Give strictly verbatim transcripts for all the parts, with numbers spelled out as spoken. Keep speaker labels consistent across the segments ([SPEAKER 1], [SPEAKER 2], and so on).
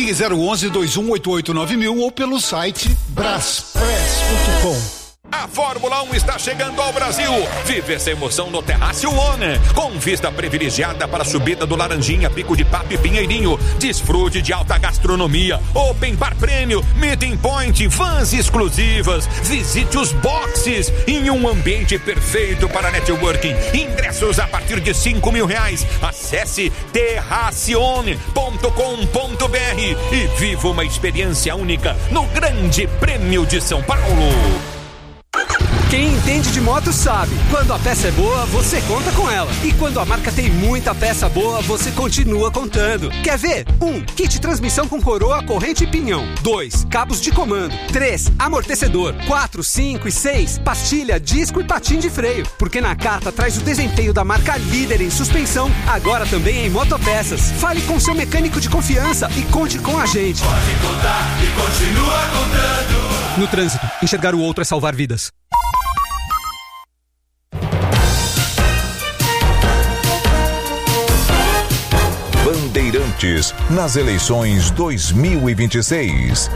[SPEAKER 1] Ligue zero onze, dois um oito oito, nove mil ou pelo site braspress ponto com.
[SPEAKER 2] A Fórmula um está chegando ao Brasil. Vive essa emoção no Terrácio One, com vista privilegiada para a subida do Laranjinha, Pico de Papo e Pinheirinho. Desfrute de alta gastronomia, open bar prêmio, meeting point, vans exclusivas. Visite os boxes em um ambiente perfeito para networking. Ingressos a partir de cinco mil reais. Acesse terracione ponto com ponto br e viva uma experiência única no Grande Prêmio de São Paulo.
[SPEAKER 3] Quem entende de moto sabe, quando a peça é boa, você conta com ela. E quando a marca tem muita peça boa, você continua contando. Quer ver? um. Kit transmissão com coroa, corrente e pinhão. dois. Cabos de comando. três. Amortecedor. quatro, cinco e seis. Pastilha, disco e patim de freio. Porque na carta traz o desempenho da marca líder em suspensão, agora também em motopeças. Fale com seu mecânico de confiança e conte com a gente.
[SPEAKER 4] Pode contar e continua contando.
[SPEAKER 3] No trânsito, enxergar o outro é salvar vidas.
[SPEAKER 5] Bandeirantes nas eleições dois mil e vinte e seis.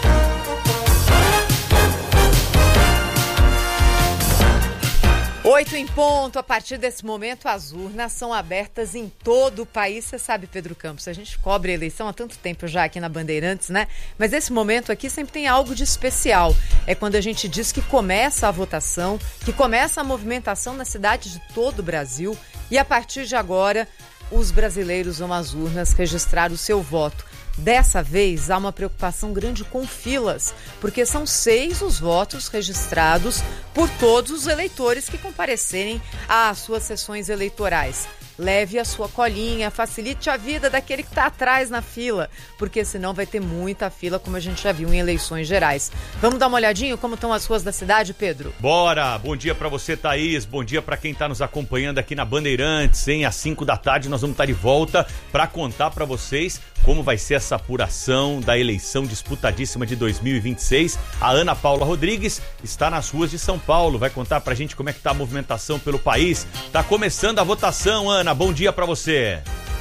[SPEAKER 6] Oito em ponto, a partir desse momento as urnas são abertas em todo o país. Você sabe, Pedro Campos, a gente cobre a eleição há tanto tempo já aqui na Bandeirantes, né? Mas esse momento aqui sempre tem algo de especial. É quando a gente diz que começa a votação, que começa a movimentação na cidade de todo o Brasil e a partir de agora os brasileiros vão às urnas registrar o seu voto. Dessa vez, há uma preocupação grande com filas, porque são seis os votos registrados por todos os eleitores que comparecerem às suas sessões eleitorais. Leve a sua colinha, facilite a vida daquele que está atrás na fila, porque senão vai ter muita fila, como a gente já viu em eleições gerais. Vamos dar uma olhadinha como estão as ruas da cidade, Pedro?
[SPEAKER 7] Bora! Bom dia para você, Thaís. Bom dia para quem está nos acompanhando aqui na Bandeirantes, hein? Às cinco da tarde nós vamos estar de volta para contar para vocês como vai ser essa apuração da eleição disputadíssima de dois mil e vinte e seis. A Ana Paula Rodrigues está nas ruas de São Paulo, vai contar pra gente como é que tá a movimentação pelo país. Tá começando a votação, Ana. Bom dia pra você.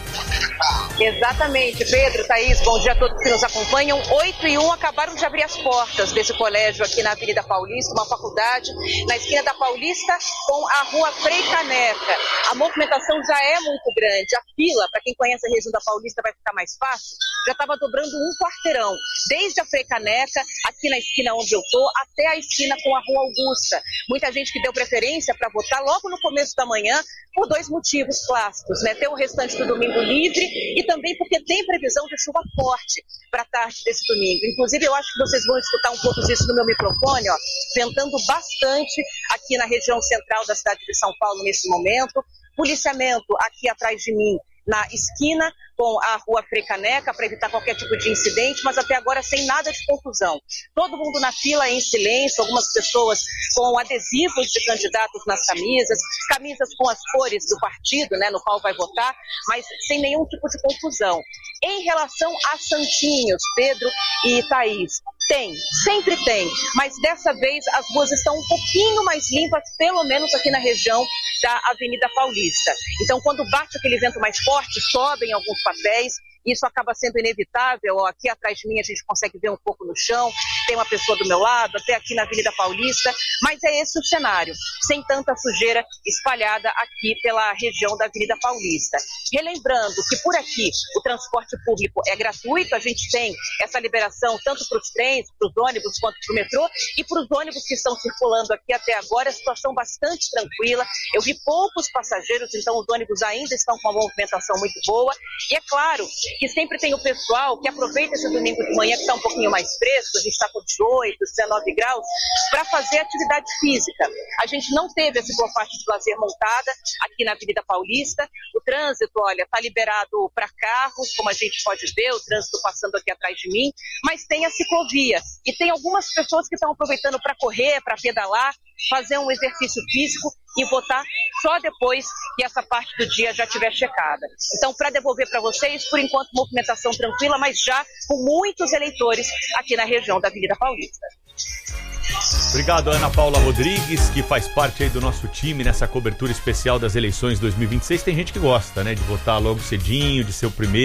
[SPEAKER 8] Exatamente, Pedro, Thaís, bom dia a todos que nos acompanham. oito e um acabaram de abrir as portas desse colégio aqui na Avenida Paulista, uma faculdade na esquina da Paulista com a Rua Frei Caneca. A movimentação já é muito grande, a fila, para quem conhece a região da Paulista vai ficar mais fácil, já estava dobrando um quarteirão, desde a Frei Caneca, aqui na esquina onde eu estou, até a esquina com a Rua Augusta. Muita gente que deu preferência para votar logo no começo da manhã, por dois motivos clássicos, né? Ter o restante do domingo livre e também porque tem previsão de chuva forte para a tarde desse domingo. Inclusive, eu acho que vocês vão escutar um pouco disso no meu microfone, ó, ventando bastante aqui na região central da cidade de São Paulo nesse momento. Policiamento aqui atrás de mim, na esquina com a Rua Frei Caneca, para evitar qualquer tipo de incidente, mas até agora sem nada de confusão. Todo mundo na fila em silêncio, algumas pessoas com adesivos de candidatos nas camisas, camisas com as cores do partido, né, no qual vai votar, mas sem nenhum tipo de confusão. Em relação a santinhos, Pedro e Thaís, tem, sempre tem, mas dessa vez as ruas estão um pouquinho mais limpas, pelo menos aqui na região da Avenida Paulista. Então, quando bate aquele vento mais forte, sobem alguns papéis, isso acaba sendo inevitável. Ó, aqui atrás de mim a gente consegue ver um pouco no chão, tem uma pessoa do meu lado, até aqui na Avenida Paulista, mas é esse o cenário, sem tanta sujeira espalhada aqui pela região da Avenida Paulista. Relembrando que por aqui o transporte público é gratuito, a gente tem essa liberação tanto para os trens, para os ônibus, quanto para o metrô, e para os ônibus que estão circulando aqui até agora, a situação bastante tranquila. Eu vi poucos passageiros, então os ônibus ainda estão com uma movimentação muito boa, e é claro que sempre tem o pessoal que aproveita esse domingo de manhã que está um pouquinho mais fresco, a gente está com dezoito, dezenove graus, para fazer atividade física. A gente não teve essa ciclofaixa de lazer montada aqui na Avenida Paulista. O trânsito, olha, está liberado para carros, como a gente pode ver, o trânsito passando aqui atrás de mim, mas tem a ciclovia. E tem algumas pessoas que estão aproveitando para correr, para pedalar, fazer um exercício físico e votar só depois que essa parte do dia já estiver checada. Então, para devolver para vocês, por enquanto, movimentação tranquila, mas já com muitos eleitores aqui na região da Avenida Paulista.
[SPEAKER 7] Obrigado, Ana Paula Rodrigues, que faz parte aí do nosso time nessa cobertura especial das eleições dois mil e vinte e seis. Tem gente que gosta, né, de votar logo cedinho, de ser o primeiro,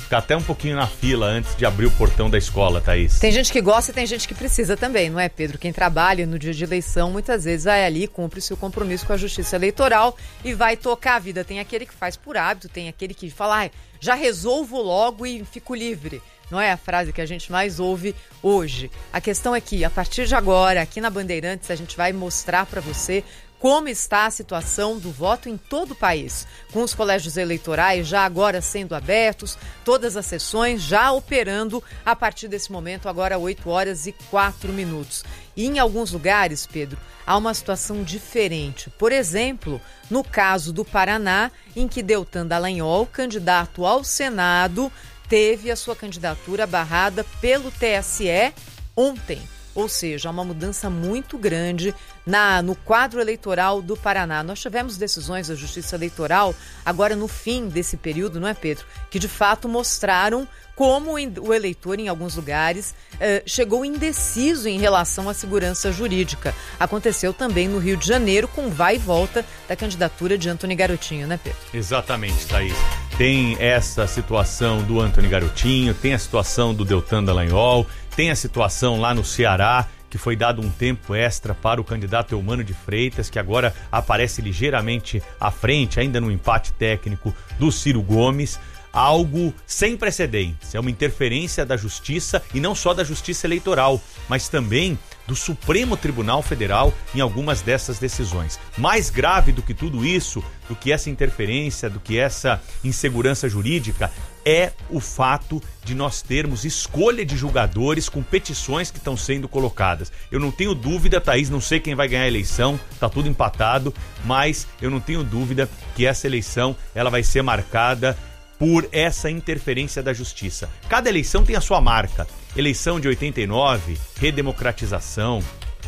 [SPEAKER 7] ficar até um pouquinho na fila antes de abrir o portão da escola, Thaís.
[SPEAKER 6] Tem gente que gosta e tem gente que precisa também, não é, Pedro? Quem trabalha no dia de eleição, muitas vezes vai ali, cumpre o seu compromisso com a Justiça Eleitoral e vai tocar a vida. Tem aquele que faz por hábito, tem aquele que fala, ah, já resolvo logo e fico livre. Não é a frase que a gente mais ouve hoje. A questão é que, a partir de agora, aqui na Bandeirantes, a gente vai mostrar para você como está a situação do voto em todo o país, com os colégios eleitorais já agora sendo abertos, todas as sessões já operando a partir desse momento, agora oito horas e quatro minutos. E em alguns lugares, Pedro, há uma situação diferente. Por exemplo, no caso do Paraná, em que Deltan Dallagnol, candidato ao Senado, teve a sua candidatura barrada pelo T S E ontem. Ou seja, uma mudança muito grande na, no quadro eleitoral do Paraná. Nós tivemos decisões da Justiça Eleitoral agora no fim desse período, não é, Pedro? Que de fato mostraram como o eleitor, em alguns lugares, eh, chegou indeciso em relação à segurança jurídica. Aconteceu também no Rio de Janeiro, com vai e volta da candidatura de Antony Garotinho, né, Pedro?
[SPEAKER 7] Exatamente, Thaís. Tem essa situação do Antony Garotinho, tem a situação do Deltan Dallagnol, tem a situação lá no Ceará, que foi dado um tempo extra para o candidato Eumano de Freitas, que agora aparece ligeiramente à frente, ainda no empate técnico do Ciro Gomes. Algo sem precedentes, é uma interferência da Justiça, e não só da Justiça Eleitoral, mas também do Supremo Tribunal Federal em algumas dessas decisões. Mais grave do que tudo isso, do que essa interferência, do que essa insegurança jurídica, é o fato de nós termos escolha de julgadores com petições que estão sendo colocadas. Eu não tenho dúvida, Thaís, não sei quem vai ganhar a eleição, tá tudo empatado, mas eu não tenho dúvida que essa eleição ela vai ser marcada por essa interferência da Justiça. Cada eleição tem a sua marca. Eleição de oitenta e nove, redemocratização.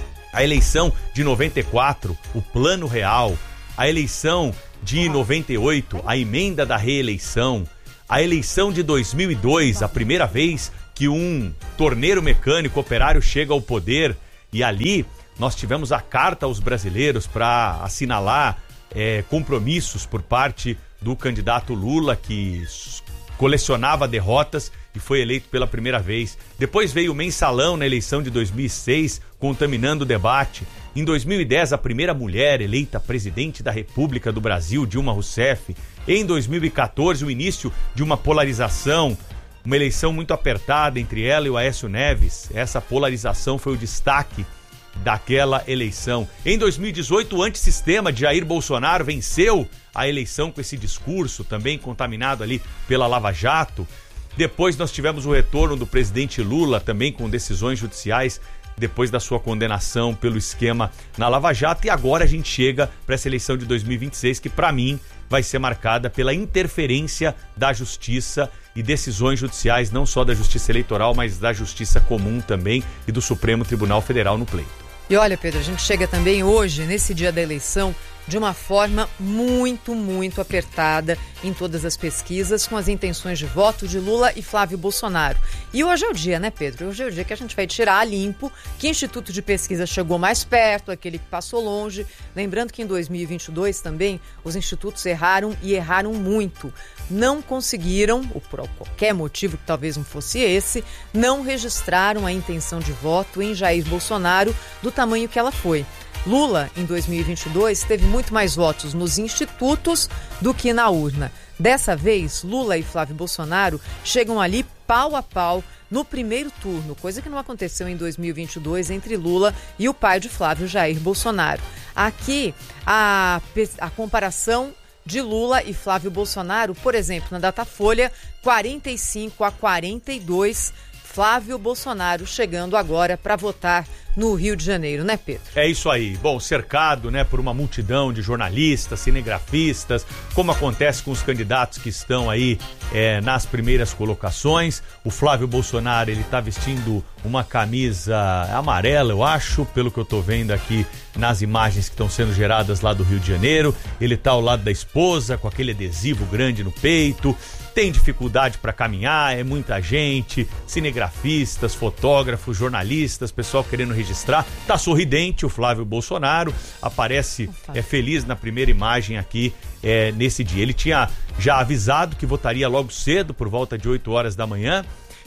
[SPEAKER 7] A eleição de noventa e quatro, o Plano Real. A eleição de noventa e oito, a emenda da reeleição. A eleição de dois mil e dois, a primeira vez que um torneiro mecânico operário chega ao poder, e ali nós tivemos a carta aos brasileiros para assinalar é, compromissos por parte do candidato Lula, que colecionava derrotas e foi eleito pela primeira vez. Depois veio o mensalão na eleição de dois mil e seis, contaminando o debate. Em dois mil e dez, a primeira mulher eleita presidente da República do Brasil, Dilma Rousseff. Em dois mil e quatorze, o início de uma polarização, uma eleição muito apertada entre ela e o Aécio Neves. Essa polarização foi o destaque daquela eleição. Em dois mil e dezoito, o antissistema de Jair Bolsonaro venceu a eleição com esse discurso, também contaminado ali pela Lava Jato. Depois nós tivemos o retorno do presidente Lula, também com decisões judiciais, depois da sua condenação pelo esquema na Lava Jato. E agora a gente chega para essa eleição de dois mil e vinte e seis, que para mim vai ser marcada pela interferência da Justiça e decisões judiciais, não só da Justiça Eleitoral, mas da Justiça Comum também e do Supremo Tribunal Federal no pleito.
[SPEAKER 6] E olha, Pedro, a gente chega também hoje, nesse dia da eleição, de uma forma muito, muito apertada em todas as pesquisas, com as intenções de voto de Lula e Flávio Bolsonaro. E hoje é o dia, né, Pedro? Hoje é o dia que a gente vai tirar a limpo que instituto de pesquisa chegou mais perto, aquele que passou longe. Lembrando que em dois mil e vinte e dois também os institutos erraram e erraram muito. Não conseguiram, ou por qualquer motivo que talvez não fosse esse, não registraram a intenção de voto em Jair Bolsonaro do tamanho que ela foi. Lula, em dois mil e vinte e dois, teve muito mais votos nos institutos do que na urna. Dessa vez, Lula e Flávio Bolsonaro chegam ali pau a pau no primeiro turno, coisa que não aconteceu em dois mil e vinte e dois entre Lula e o pai de Flávio, Jair Bolsonaro. Aqui, a, a comparação de Lula e Flávio Bolsonaro, por exemplo, na Datafolha, quarenta e cinco a quarenta e dois, Flávio Bolsonaro chegando agora para votar no Rio de Janeiro, né, Pedro?
[SPEAKER 7] É isso aí. Bom, cercado, né, por uma multidão de jornalistas, cinegrafistas, como acontece com os candidatos que estão aí é, nas primeiras colocações. O Flávio Bolsonaro, ele tá vestindo uma camisa amarela, eu acho, pelo que eu tô vendo aqui nas imagens que estão sendo geradas lá do Rio de Janeiro. Ele tá ao lado da esposa, com aquele adesivo grande no peito. tem dificuldade para caminhar, é muita gente, cinegrafistas, fotógrafos, jornalistas, pessoal querendo registrar. Tá sorridente o Flávio Bolsonaro, aparece é, feliz na primeira imagem aqui é, nesse dia. Ele tinha já avisado que votaria logo cedo, por volta de oito horas da manhã.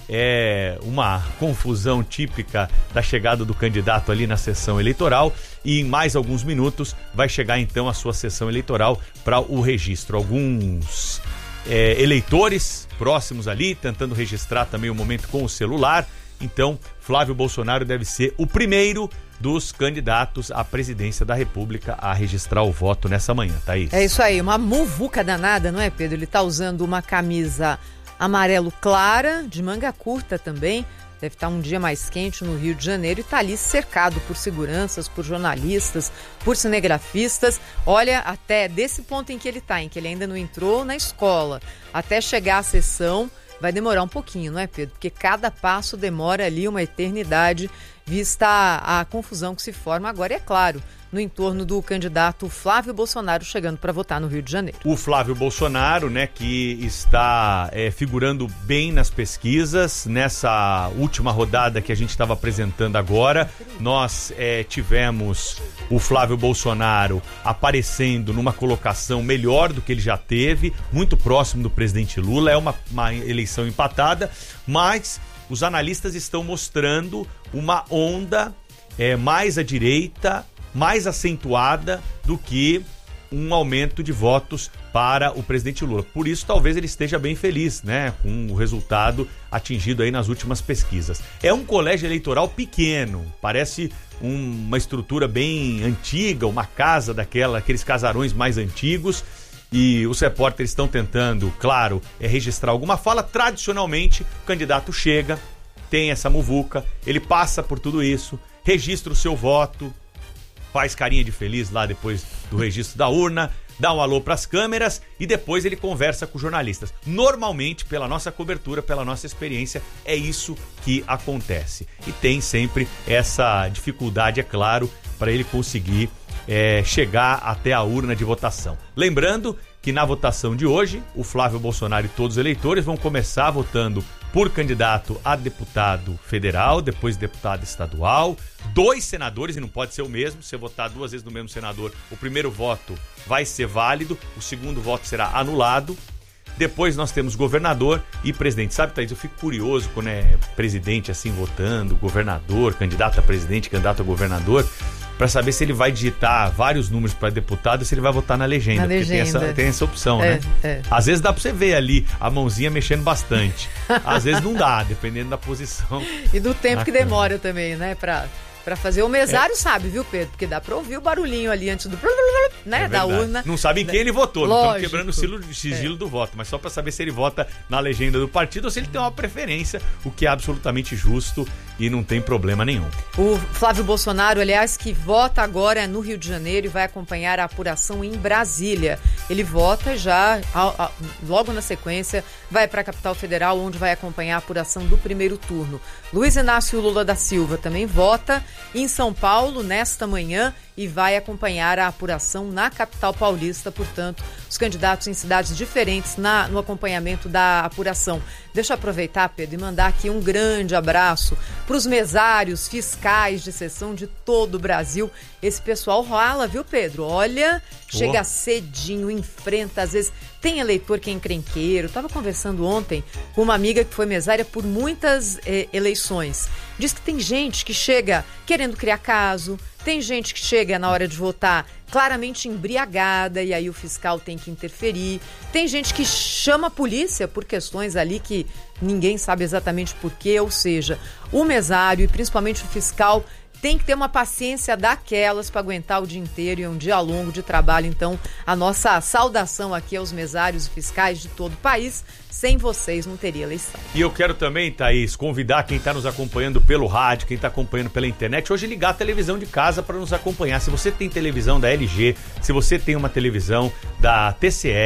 [SPEAKER 7] É uma confusão típica da chegada do candidato ali na sessão eleitoral, e em mais alguns minutos vai chegar então a sua sessão eleitoral para o registro. Alguns é, eleitores próximos ali tentando registrar também o momento com o celular. Então Flávio Bolsonaro deve ser o primeiro dos candidatos à presidência da República a registrar o voto nessa manhã, Thaís.
[SPEAKER 6] É isso aí, uma muvuca danada, não é, Pedro? Ele tá usando uma camisa amarelo clara, de manga curta também. Deve estar um dia mais quente no Rio de Janeiro e está ali cercado por seguranças, por jornalistas, por cinegrafistas. Olha, até desse ponto em que ele está, em que ele ainda não entrou na escola, até chegar à sessão, vai demorar um pouquinho, não é, Pedro? Porque cada passo demora ali uma eternidade, vista a, a confusão que se forma agora, e é claro, no entorno do candidato Flávio Bolsonaro chegando para votar no Rio de Janeiro.
[SPEAKER 7] O Flávio Bolsonaro, né, que está é, figurando bem nas pesquisas. Nessa última rodada que a gente estava apresentando agora, nós é, tivemos o Flávio Bolsonaro aparecendo numa colocação melhor do que ele já teve, muito próximo do presidente Lula. É uma, uma eleição empatada, mas os analistas estão mostrando uma onda é, mais à direita, mais acentuada do que um aumento de votos para o presidente Lula. Por isso, talvez ele esteja bem feliz, né, com o resultado atingido aí nas últimas pesquisas. É um colégio eleitoral pequeno, parece um, uma estrutura bem antiga, uma casa daquela, aqueles casarões mais antigos, e os repórteres estão tentando, claro, é registrar alguma fala. Tradicionalmente, o candidato chega, tem essa muvuca, ele passa por tudo isso, registra o seu voto, faz carinha de feliz lá depois do registro da urna, dá um alô para as câmeras e depois ele conversa com os jornalistas. Normalmente, pela nossa cobertura, pela nossa experiência, é isso que acontece. E tem sempre essa dificuldade, é claro, para ele conseguir é, chegar até a urna de votação. Lembrando que na votação de hoje, o Flávio Bolsonaro e todos os eleitores vão começar votando por candidato a deputado federal, depois deputado estadual, dois senadores, e não pode ser o mesmo. Se você votar duas vezes no mesmo senador, o primeiro voto vai ser válido, o segundo voto será anulado. Depois nós temos governador e presidente. Sabe, Thaís, eu fico curioso quando é presidente assim votando, governador, candidato a presidente, candidato a governador, para saber se ele vai digitar vários números para deputado ou se ele vai votar na legenda. Na porque legenda. Tem, essa, tem essa opção, é, né? É. Às vezes dá para você ver ali a mãozinha mexendo bastante. Às vezes não dá, dependendo da posição.
[SPEAKER 6] E do tempo que demora também, né? Pra, pra fazer. O mesário é. sabe, viu, Pedro? Porque dá pra ouvir o barulhinho ali antes do... né? É da urna.
[SPEAKER 7] Não sabe em quem ele votou. Lógico. Não estamos quebrando o sigilo, sigilo é. do voto, mas só para saber se ele vota na legenda do partido ou se ele tem uma preferência, o que é absolutamente justo e não tem problema nenhum.
[SPEAKER 6] O Flávio Bolsonaro, aliás, que vota agora no Rio de Janeiro e vai acompanhar a apuração em Brasília. Ele vota já, a, a, logo na sequência, vai para a capital federal, onde vai acompanhar a apuração do primeiro turno. Luiz Inácio Lula da Silva também vota em São Paulo nesta manhã e vai acompanhar a apuração na capital paulista. Portanto, os candidatos em cidades diferentes na, no acompanhamento da apuração. Deixa eu aproveitar, Pedro, e mandar aqui um grande abraço para os mesários, fiscais de sessão de todo o Brasil. Esse pessoal rola, viu, Pedro? Olha, oh. chega cedinho, enfrenta, às vezes tem eleitor que é encrenqueiro. Estava conversando ontem com uma amiga que foi mesária por muitas eh, eleições. Diz que tem gente que chega querendo criar caso, tem gente que chega na hora de votar claramente embriagada e aí o fiscal tem que interferir. Tem gente que chama a polícia por questões ali que ninguém sabe exatamente por quê, ou seja, o mesário e principalmente o fiscal tem que ter uma paciência daquelas para aguentar o dia inteiro e um dia longo de trabalho. Então, a nossa saudação aqui aos mesários e fiscais de todo o país. Sem vocês não teria eleição.
[SPEAKER 7] E eu quero também, Thaís, convidar quem está nos acompanhando pelo rádio, quem está acompanhando pela internet, hoje ligar a televisão de casa para nos acompanhar. Se você tem televisão da L G, se você tem uma televisão da T C L,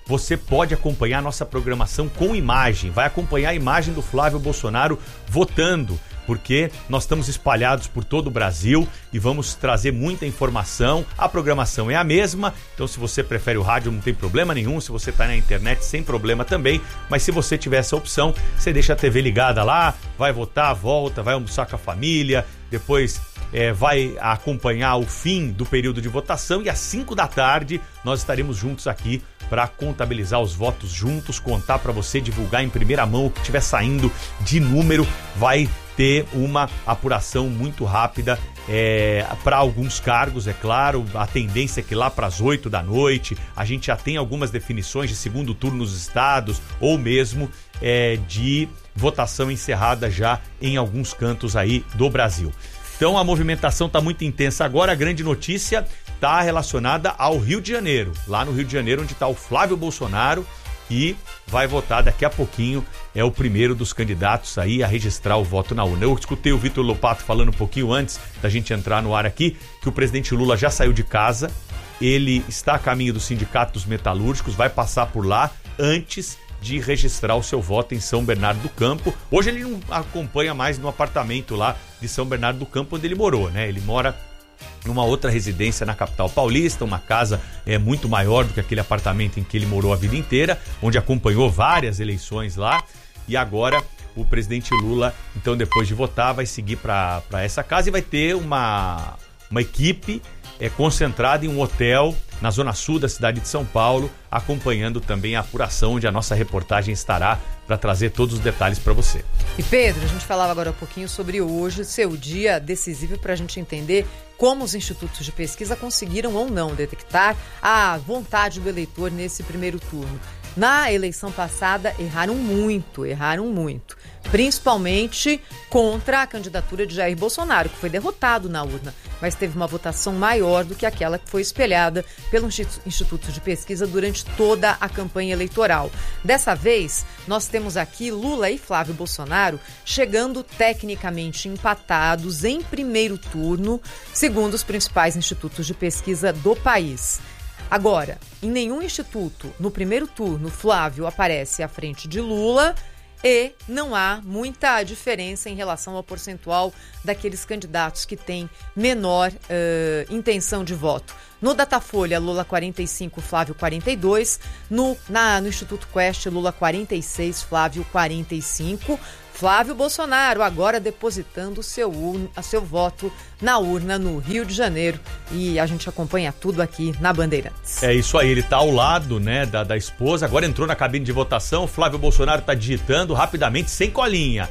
[SPEAKER 7] você pode acompanhar a nossa programação com imagem. Vai acompanhar a imagem do Flávio Bolsonaro votando, porque nós estamos espalhados por todo o Brasil e vamos trazer muita informação. A programação é a mesma, então se você prefere o rádio não tem problema nenhum, se você está na internet sem problema também, mas se você tiver essa opção, você deixa a T V ligada lá, vai votar, volta, vai almoçar com a família, depois é, vai acompanhar o fim do período de votação e às cinco da tarde nós estaremos juntos aqui para contabilizar os votos juntos, contar para você, divulgar em primeira mão o que estiver saindo de número. Vai ter uma apuração muito rápida é, para alguns cargos, é claro. A tendência é que lá para as oito da noite a gente já tem algumas definições de segundo turno nos estados ou mesmo é, de votação encerrada já em alguns cantos aí do Brasil. Então a movimentação está muito intensa agora. A grande notícia está relacionada ao Rio de Janeiro, lá no Rio de Janeiro, onde está o Flávio Bolsonaro e vai votar daqui a pouquinho, é o primeiro dos candidatos aí a registrar o voto na urna. Eu escutei o Vitor Lopato falando um pouquinho antes da gente entrar no ar aqui, que o presidente Lula já saiu de casa, ele está a caminho do Sindicato dos Metalúrgicos, vai passar por lá antes de registrar o seu voto em São Bernardo do Campo. Hoje ele não acompanha mais no apartamento lá de São Bernardo do Campo, onde ele morou, né? Ele mora numa outra residência na capital paulista, uma casa é, muito maior do que aquele apartamento em que ele morou a vida inteira, onde acompanhou várias eleições lá, e agora o presidente Lula, então depois de votar, vai seguir para essa casa e vai ter uma, uma equipe é, concentrada em um hotel na zona sul da cidade de São Paulo, acompanhando também a apuração, onde a nossa reportagem estará para trazer todos os detalhes para você.
[SPEAKER 6] E Pedro, a gente falava agora um pouquinho sobre hoje, seu dia decisivo para a gente entender como os institutos de pesquisa conseguiram ou não detectar a vontade do eleitor nesse primeiro turno. Na eleição passada, erraram muito, erraram muito. Principalmente contra a candidatura de Jair Bolsonaro, que foi derrotado na urna, mas teve uma votação maior do que aquela que foi espelhada pelo Instituto de Pesquisa durante toda a campanha eleitoral. Dessa vez, nós temos aqui Lula e Flávio Bolsonaro chegando tecnicamente empatados em primeiro turno, segundo os principais institutos de pesquisa do país. Agora, em nenhum instituto, no primeiro turno, Flávio aparece à frente de Lula e não há muita diferença em relação ao percentual daqueles candidatos que têm menor uh, intenção de voto. No Datafolha, Lula quarenta e cinco, Flávio quarenta e dois. No, na, no Instituto Quest, Lula quarenta e seis, Flávio quarenta e cinco. Flávio Bolsonaro agora depositando seu, urna, seu voto na urna no Rio de Janeiro, e a gente acompanha tudo aqui na Bandeirantes.
[SPEAKER 7] É isso aí, ele tá ao lado, né, da, da esposa, agora entrou na cabine de votação, Flávio Bolsonaro tá digitando rapidamente, sem colinha,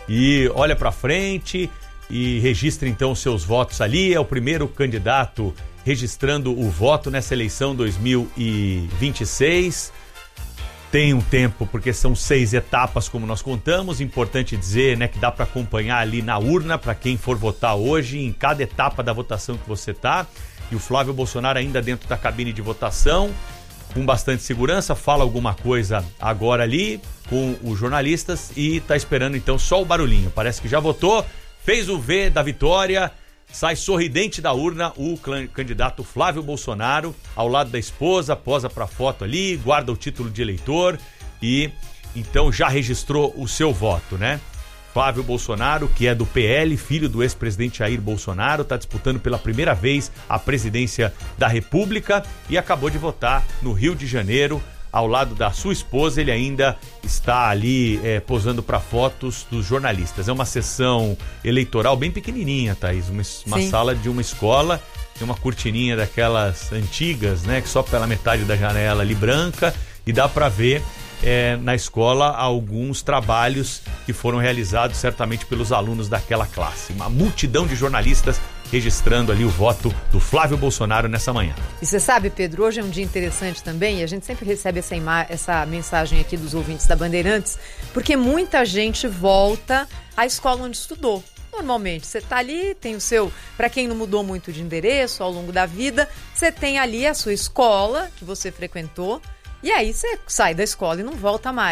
[SPEAKER 7] e olha pra frente e registra então os seus votos ali. É o primeiro candidato registrando o voto nessa eleição dois mil e vinte e seis. Tem um tempo, porque são seis etapas, como nós contamos. Importante dizer, né, que dá para acompanhar ali na urna, para quem for votar hoje, em cada etapa da votação que você tá. E o Flávio Bolsonaro ainda dentro da cabine de votação, com bastante segurança, fala alguma coisa agora ali com os jornalistas e tá esperando então só o barulhinho. Parece que já votou, fez o V da vitória, sai sorridente da urna o candidato Flávio Bolsonaro, ao lado da esposa, posa pra foto ali, guarda o título de eleitor e então já registrou o seu voto, né? Flávio Bolsonaro, que é do P L, filho do ex-presidente Jair Bolsonaro, está disputando pela primeira vez a presidência da República e acabou de votar no Rio de Janeiro, ao lado da sua esposa. Ele ainda está ali é, posando para fotos dos jornalistas. É uma sessão eleitoral bem pequenininha, Thaís, uma, uma sala de uma escola, tem uma cortininha daquelas antigas, né, que só pela metade da janela ali branca, e dá para ver é, na escola alguns trabalhos que foram realizados certamente pelos alunos daquela classe. Uma multidão de jornalistas registrando ali o voto do Flávio Bolsonaro nessa manhã.
[SPEAKER 6] E você sabe, Pedro, hoje é um dia interessante também, e a gente sempre recebe essa, ima- essa mensagem aqui dos ouvintes da Bandeirantes, porque muita gente volta à escola onde estudou. Normalmente, você tá ali, tem o seu... Para quem não mudou muito de endereço ao longo da vida, você tem ali a sua escola que você frequentou, e aí você sai da escola e não volta mais.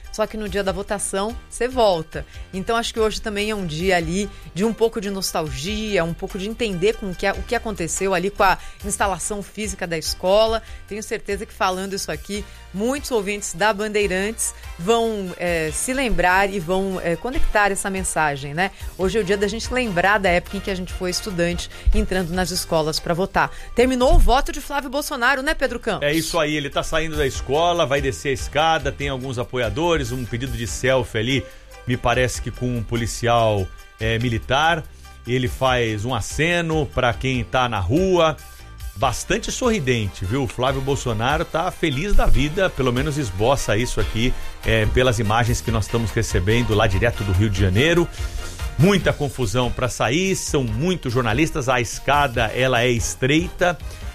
[SPEAKER 6] só que no dia da votação você volta. Então acho que hoje também é um dia ali de um pouco de nostalgia, um pouco de entender com o que, o que aconteceu ali com a instalação física da escola. Tenho certeza que falando isso aqui, muitos ouvintes da Bandeirantes vão é, se lembrar e vão é, conectar essa mensagem, né? Hoje é o dia da gente lembrar da época em que a gente foi estudante entrando nas escolas para votar. Terminou o voto de Flávio Bolsonaro, né, Pedro Campos?
[SPEAKER 7] É isso aí, ele tá saindo da escola, vai descer a escada, tem alguns apoiadores, um pedido de selfie ali, me parece que com um policial é, militar. Ele faz um aceno para quem tá na rua, bastante sorridente, viu? O Flávio Bolsonaro tá feliz da vida, pelo menos esboça isso aqui é, pelas imagens que nós estamos recebendo lá direto do Rio de Janeiro. Muita confusão para sair, são muitos jornalistas, a escada ela é estreita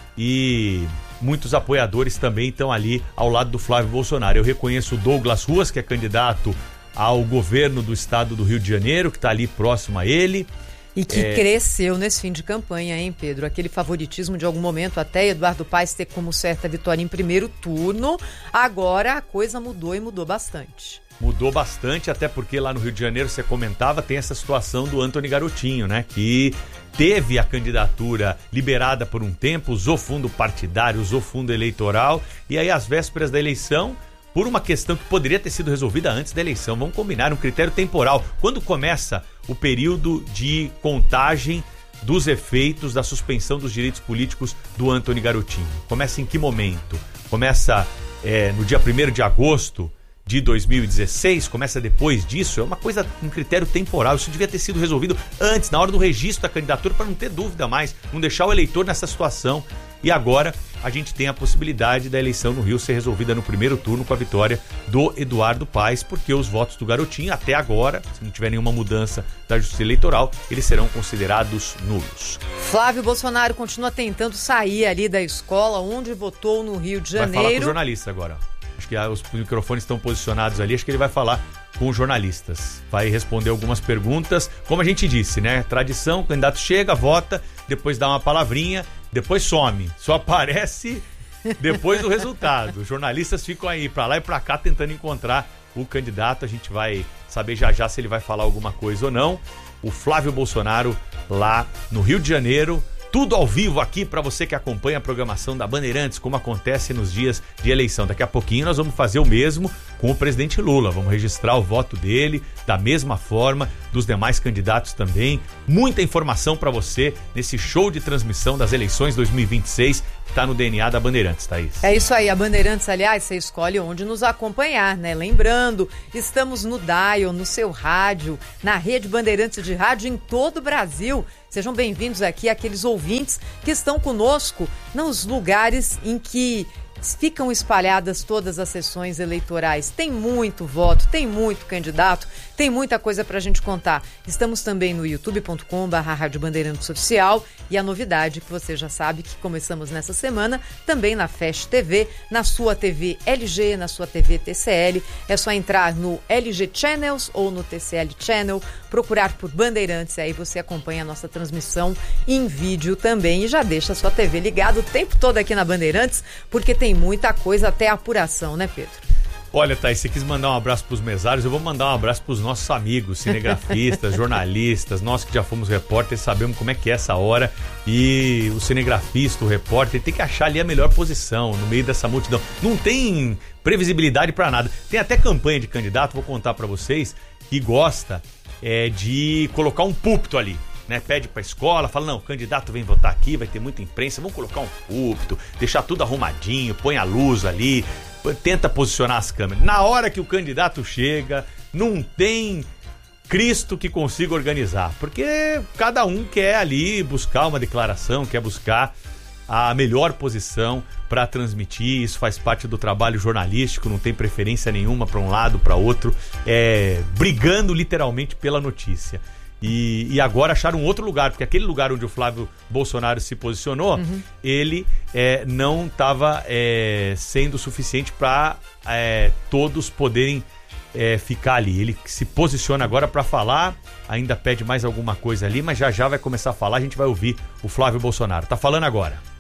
[SPEAKER 7] e muitos apoiadores também estão ali ao lado do Flávio Bolsonaro. Eu reconheço o Douglas Ruas, que é candidato ao governo do estado do Rio de Janeiro, que está ali próximo a ele.
[SPEAKER 6] E que
[SPEAKER 7] é...
[SPEAKER 6] cresceu nesse fim de campanha, hein, Pedro? Aquele favoritismo de algum momento, até Eduardo Paes ter como certa vitória em primeiro turno. Agora a coisa mudou e mudou bastante.
[SPEAKER 7] Mudou bastante, até porque lá no Rio de Janeiro, você comentava, tem essa situação do Antony Garotinho, né? Que teve a candidatura liberada por um tempo, usou fundo partidário, usou fundo eleitoral, e aí às vésperas da eleição, por uma questão que poderia ter sido resolvida antes da eleição, vamos combinar, um critério temporal. Quando começa o período de contagem dos efeitos da suspensão dos direitos políticos do Antony Garotinho? Começa em que momento? Começa é, no dia primeiro de agosto de dois mil e dezesseis, começa depois disso? É uma coisa, um critério temporal. Isso devia ter sido resolvido antes, na hora do registro da candidatura, para não ter dúvida mais, não deixar o eleitor nessa situação. E agora a gente tem a possibilidade da eleição no Rio ser resolvida no primeiro turno com a vitória do Eduardo Paes, porque os votos do Garotinho, até agora, se não tiver nenhuma mudança da Justiça Eleitoral, eles serão considerados nulos.
[SPEAKER 6] Flávio Bolsonaro continua tentando sair ali da escola onde votou no Rio de Janeiro.
[SPEAKER 7] Vai falar com o jornalista agora. Acho que os microfones estão posicionados ali, acho que ele vai falar com os jornalistas. Vai responder algumas perguntas, como a gente disse, né? Tradição, o candidato chega, vota, depois dá uma palavrinha, depois some. Só aparece depois do resultado. Os jornalistas ficam aí pra lá e pra cá tentando encontrar o candidato. A gente vai saber já já se ele vai falar alguma coisa ou não. O Flávio Bolsonaro lá no Rio de Janeiro. Tudo ao vivo aqui para você que acompanha a programação da Bandeirantes, como acontece nos dias de eleição. Daqui a pouquinho nós vamos fazer o mesmo com o presidente Lula. Vamos registrar o voto dele da mesma forma, dos demais candidatos também. Muita informação para você nesse show de transmissão das eleições dois mil e vinte e seis, que está no D N A da Bandeirantes, Thaís.
[SPEAKER 6] É isso aí, a Bandeirantes, aliás, você escolhe onde nos acompanhar, né? Lembrando, estamos no Dial, no seu rádio, na rede Bandeirantes de rádio em todo o Brasil. Sejam bem-vindos aqui àqueles ouvintes que estão conosco nos lugares em que ficam espalhadas todas as sessões eleitorais. Tem muito voto, tem muito candidato, tem muita coisa pra gente contar. Estamos também no youtube ponto com barra Rádio Bandeirantes Oficial e a novidade que você já sabe que começamos nessa semana também na Fast T V, na sua T V L G, na sua T V T C L. É só entrar no L G Channels ou no T C L Channel, procurar por Bandeirantes, aí você acompanha a nossa transmissão em vídeo também e já deixa a sua T V ligada o tempo todo aqui na Bandeirantes, porque tem muita coisa, até a apuração, né, Pedro?
[SPEAKER 7] Olha, Thaís, você quis mandar um abraço pros mesários, eu vou mandar um abraço pros nossos amigos, cinegrafistas, jornalistas, nós que já fomos repórteres, sabemos como é que é essa hora, e o cinegrafista, o repórter, tem que achar ali a melhor posição no meio dessa multidão. Não tem previsibilidade pra nada. Tem até campanha de candidato, vou contar pra vocês, que gosta é, de colocar um púlpito ali. Né, pede pra escola, fala, não, o candidato vem votar aqui, vai ter muita imprensa, vamos colocar um púlpito, deixar tudo arrumadinho, põe a luz ali, tenta posicionar as câmeras. Na hora que o candidato chega, não tem Cristo que consiga organizar, porque cada um quer ali buscar uma declaração, quer buscar a melhor posição para transmitir, isso faz parte do trabalho jornalístico, não tem preferência nenhuma para um lado, para outro, é, brigando literalmente pela notícia. E, e agora acharam um outro lugar, porque aquele lugar onde o Flávio Bolsonaro se posicionou, uhum. ele é, não estava é, sendo suficiente para é, todos poderem é, ficar ali. Ele se posiciona agora para falar, ainda pede mais alguma coisa ali, mas já já vai começar a falar, a gente vai ouvir o Flávio Bolsonaro. Tá falando agora.